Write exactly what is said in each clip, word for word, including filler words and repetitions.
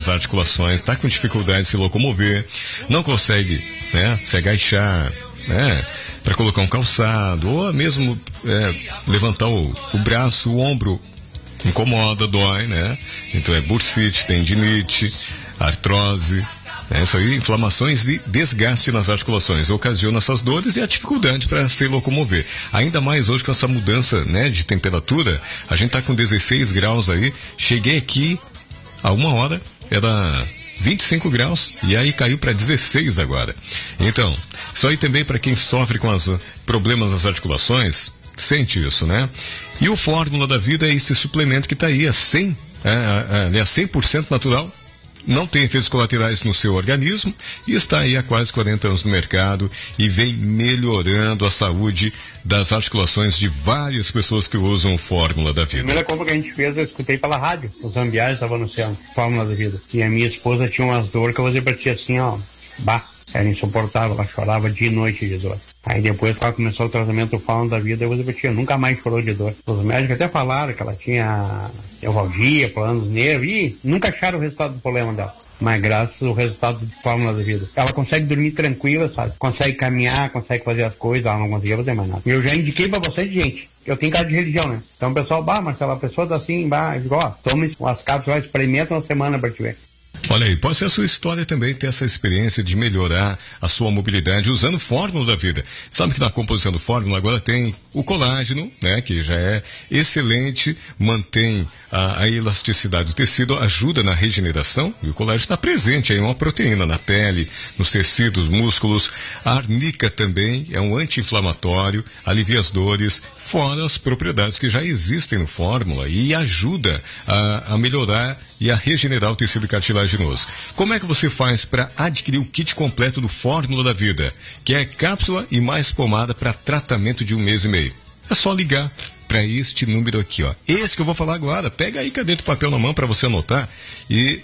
as articulações, está com dificuldade de se locomover, não consegue, né, se agachar, né, para colocar um calçado, ou mesmo é, levantar o, o braço, o ombro, incomoda, dói, né? Então é bursite, tendinite, artrose, né? Isso aí, inflamações e desgaste nas articulações, ocasiona essas dores e a dificuldade para se locomover. Ainda mais hoje com essa mudança, né, de temperatura, a gente está com dezesseis graus aí, cheguei aqui há uma hora, era vinte e cinco graus, e aí caiu para dezesseis agora. Então, isso aí também para quem sofre com os problemas nas articulações, sente isso, né? E o Fórmula da Vida é esse suplemento que está aí, é cem, é, é, é cem por cento natural, não tem efeitos colaterais no seu organismo e está aí há quase quarenta anos no mercado e vem melhorando a saúde das articulações de várias pessoas que usam o Fórmula da Vida. A primeira compra que a gente fez, eu escutei pela rádio, os ambiais estavam anunciando Fórmula da Vida. E a minha esposa tinha umas dores que eu vou dizer pra ti assim, ó, bah, era insuportável, ela chorava dia e noite de dor. Aí depois que ela começou o tratamento do Fórmula da Vida, eu vou dizer pra ti, eu nunca mais chorou de dor. Os médicos até falaram que ela tinha neuralgia, problemas nos nervos, e nunca acharam o resultado do problema dela. Mas graças ao resultado do Fórmula da Vida, ela consegue dormir tranquila, sabe? Consegue caminhar, consegue fazer as coisas, ela não conseguia fazer mais nada. E eu já indiquei pra bastante gente. Eu tenho cara de religião, né? Então o pessoal, bah, Marcelo, a pessoa tá assim, bah, igual, ó, toma umas cápsulas, experimenta uma semana pra te ver. Olha aí, pode ser a sua história também ter essa experiência de melhorar a sua mobilidade usando Fórmula da Vida. Sabe que na composição do Fórmula agora tem o colágeno, né, que já é excelente, mantém a, a elasticidade do tecido, ajuda na regeneração, e o colágeno está presente aí, uma proteína na pele, nos tecidos, músculos. A arnica também é um anti-inflamatório, alivia as dores, fora as propriedades que já existem no Fórmula e ajuda a, a melhorar e a regenerar o tecido cartilaginoso. Como é que você faz para adquirir o kit completo do Fórmula da Vida, que é cápsula e mais pomada para tratamento de um mês e meio? É só ligar para este número aqui, ó. Esse que eu vou falar agora. Pega aí, cadê o papel na mão para você anotar? E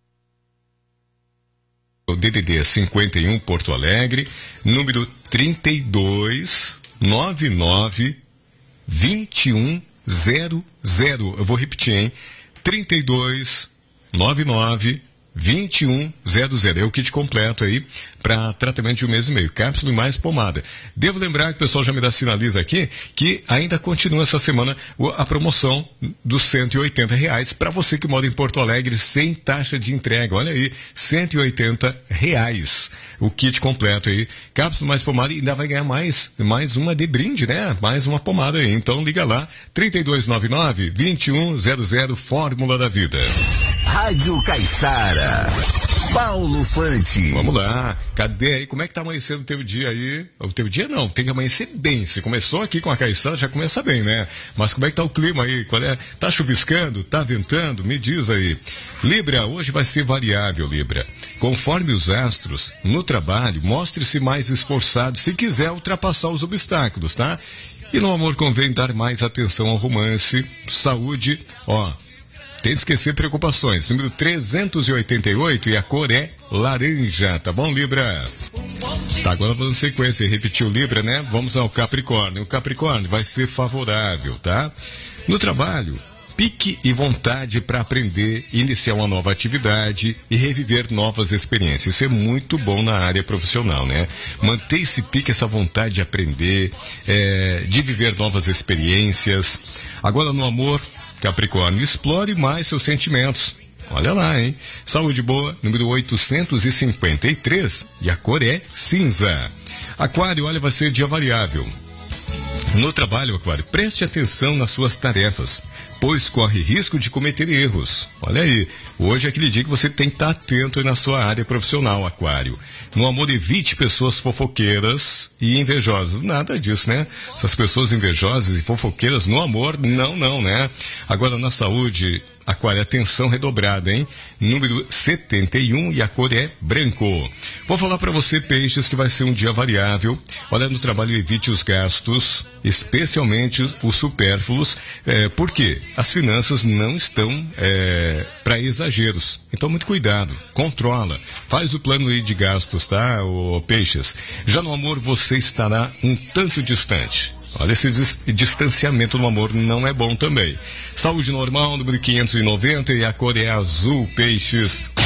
o D D D cinquenta e um Porto Alegre, número trinta e dois, noventa e nove, vinte e um zero zero. Eu vou repetir, hein? trinta e dois, noventa e nove, vinte e um zero zero. É o kit completo aí para tratamento de um mês e meio. Cápsula e mais pomada. Devo lembrar que o pessoal já me dá sinaliza aqui que ainda continua essa semana a promoção dos cento e oitenta reais para você que mora em Porto Alegre sem taxa de entrega. Olha aí, cento e oitenta reais. O kit completo aí. Cápsula mais pomada e ainda vai ganhar mais, mais uma de brinde, né? Mais uma pomada aí. Então liga lá, trinta e dois, noventa e nove, vinte e um zero zero, Fórmula da Vida. Rádio Caiçara. Paulo Fante. Vamos lá. Cadê aí? Como é que tá amanhecendo o teu dia aí? O teu dia não, tem que amanhecer bem. Se começou aqui com a Caiçara, já começa bem, né? Mas como é que tá o clima aí? Qual é? Tá chuviscando? Tá ventando? Me diz aí. Libra, hoje vai ser variável, Libra. Conforme os astros, no trabalho, mostre-se mais esforçado se quiser ultrapassar os obstáculos, tá? E no amor convém dar mais atenção ao romance, saúde, ó. Tem que esquecer preocupações. Número trezentos e oitenta e oito e a cor é laranja, tá bom, Libra? Tá, agora vamos em sequência, repetiu Libra, né? Vamos ao Capricórnio. O Capricórnio vai ser favorável, tá? No trabalho, pique e vontade para aprender, iniciar uma nova atividade e reviver novas experiências. Isso é muito bom na área profissional, né? Manter esse pique, essa vontade de aprender, é, de viver novas experiências. Agora no amor, Capricórnio, explore mais seus sentimentos. Olha lá, hein? Saúde boa, número oitocentos e cinquenta e três e a cor é cinza. Aquário, olha, vai ser dia variável. No trabalho, Aquário, preste atenção nas suas tarefas, pois corre risco de cometer erros. Olha aí, hoje é aquele dia que você tem que estar atento na sua área profissional, Aquário. No amor, evite pessoas fofoqueiras e invejosas. Nada disso, né? Essas pessoas invejosas e fofoqueiras no amor, não, não, né? Agora, na saúde, Aquário, atenção redobrada, hein? Número setenta e um e a cor é branco. Vou falar para você, Peixes, que vai ser um dia variável. Olha, no trabalho, evite os gastos, especialmente os supérfluos. É, por quê? As finanças não estão é, para exageros. Então, muito cuidado. Controla. Faz o plano aí de gastos, tá, ô, Peixes? Já no amor, você estará um tanto distante. Olha, esse dis- distanciamento no amor não é bom também. Saúde normal, número quinhentos e noventa, e a cor é azul, peixes.